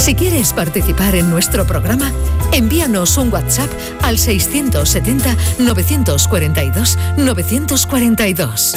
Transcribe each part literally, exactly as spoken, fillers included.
Si quieres participar en nuestro programa, envíanos un WhatsApp al seiscientos setenta, novecientos cuarenta y dos, novecientos cuarenta y dos.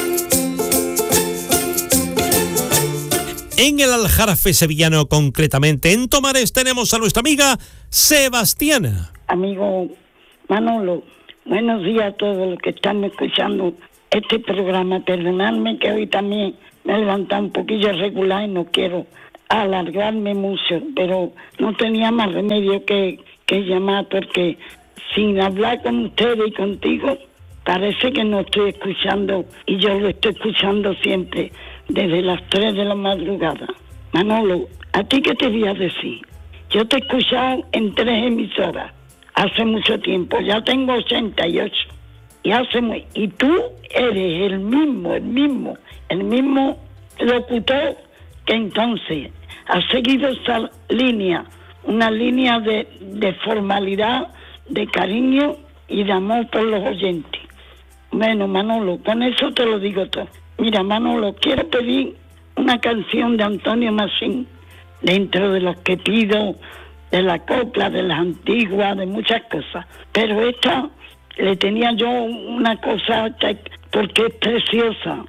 En el Aljarafe sevillano, concretamente en Tomares, tenemos a nuestra amiga Sebastiana. Amigo Manolo, buenos días a todos los que están escuchando este programa. Perdonadme que hoy también me he levantado un poquillo regular y no quiero alargarme mucho, pero no tenía más remedio que, que llamar, porque sin hablar con ustedes y contigo parece que no estoy escuchando, y yo lo estoy escuchando siempre desde las tres de la madrugada. Manolo, ¿a ti qué te voy a decir? Yo te he escuchado en tres emisoras hace mucho tiempo, ya tengo ochenta y ocho, y hace muy, y tú eres el mismo, el mismo, el mismo locutor que entonces has seguido esa línea, una línea de, de formalidad, de cariño y de amor por los oyentes. Bueno, Manolo, con eso te lo digo todo. Mira, Manolo, quiero pedir una canción de Antonio Machín, dentro de los que pido, de la copla, de las antiguas, de muchas cosas. Pero esta le tenía yo una cosa, porque es preciosa.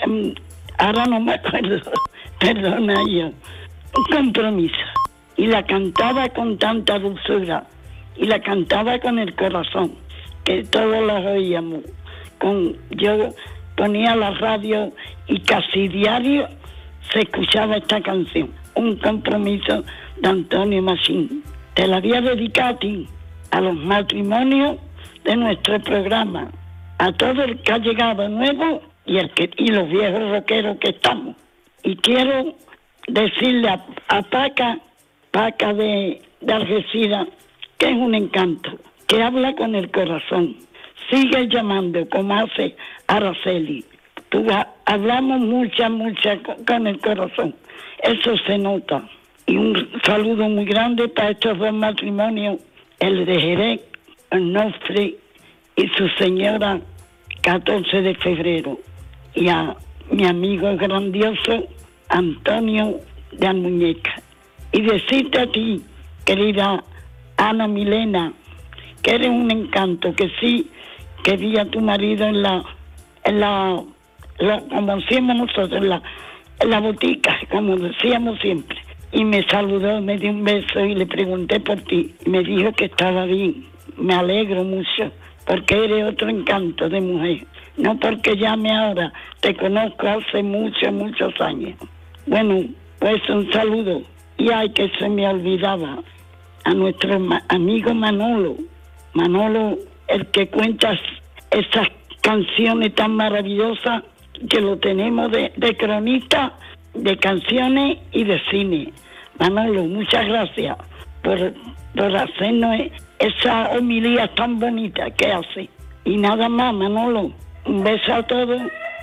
Ahora no me acuerdo, perdona yo. Un compromiso. Y la cantaba con tanta dulzura, y la cantaba con el corazón, que todos los oíamos. Con, yo ponía la radio y casi diario se escuchaba esta canción. Un compromiso de Antonio Machín. Te la voy a dedicar a ti, a los matrimonios de nuestro programa, a todo el que ha llegado nuevo y, el que, y los viejos rockeros que estamos. Y quiero decirle a, a Paca, Paca de, de Algeciras, que es un encanto, que habla con el corazón. Sigue llamando como hace Araceli. Tú, hablamos mucha, mucha con el corazón. Eso se nota. Y un saludo muy grande para estos dos matrimonios, el de Jerez, Onofre y su señora, catorce de febrero. Y a mi amigo grandioso, Antonio de Almuñeca. Y decirte a ti, querida Ana Milena, que eres un encanto, que sí, que vi a tu marido en la, en la, la como decíamos nosotros, en la, en la botica, como decíamos siempre. Y me saludó, me dio un beso y le pregunté por ti. Y me dijo que estaba bien. Me alegro mucho, porque eres otro encanto de mujer. No porque llame ahora, te conozco hace muchos, muchos años. Bueno, pues un saludo. Y ay, que se me olvidaba, a nuestro ma- amigo Manolo. Manolo, el que cuenta esas canciones tan maravillosas, que lo tenemos de, de cronista, de canciones y de cine. Manolo, muchas gracias por, por hacernos esa homilía tan bonita que hace. Y nada más, Manolo, un beso a todos,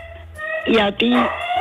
y a ti,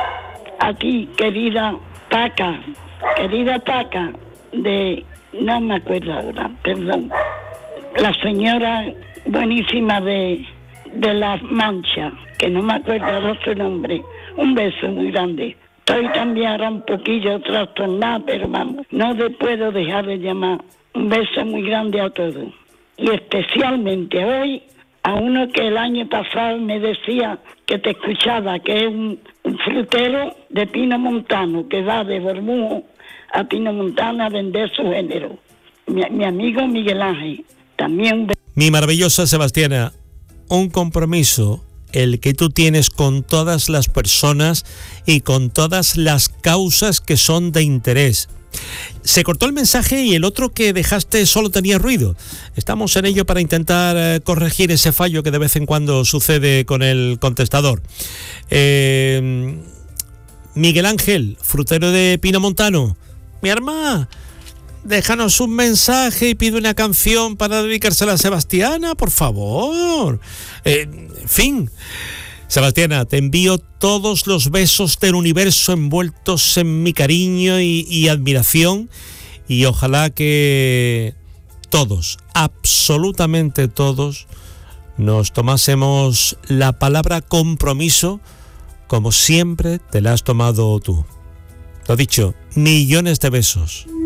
a ti, querida Paca, querida Paca, de, no me acuerdo ahora, perdón, la señora buenísima de, de Las Manchas, que no me acuerdo ahora su nombre. Un beso muy grande. Estoy también ahora un poquillo trastornada, pero vamos, no te puedo dejar de llamar. Un beso muy grande a todos. Y especialmente hoy a uno que el año pasado me decía que te escuchaba, que es un, un frutero de Pino Montano, que va de Bormujo a Pino Montano a vender su género. Mi, mi amigo Miguel Ángel, también un beso. Mi maravillosa Sebastiana, un compromiso el que tú tienes con todas las personas y con todas las causas que son de interés. Se cortó el mensaje y el otro que dejaste solo tenía ruido. Estamos en ello para intentar eh, corregir ese fallo que de vez en cuando sucede con el contestador. Eh, Miguel Ángel, frutero de Pino Montano. Mi hermana, déjanos un mensaje y pide una canción para dedicársela a Sebastiana, por favor. Eh, en fin, Sebastiana, te envío todos los besos del universo envueltos en mi cariño y, y admiración, y ojalá que todos, absolutamente todos, nos tomásemos la palabra compromiso como siempre te la has tomado tú. Lo dicho, millones de besos.